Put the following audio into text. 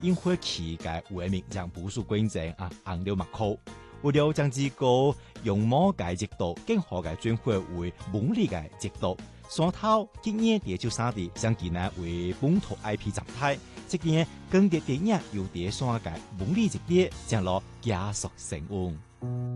因為期嘅為名將部署規整紅了目口，為了將之個用某嘅制度更好嘅轉化為文理嘅制度，山頭今年第就三地相機呢為本土 IP 狀態，即件更迭電影由第山嘅文理一啲將落加速升溫。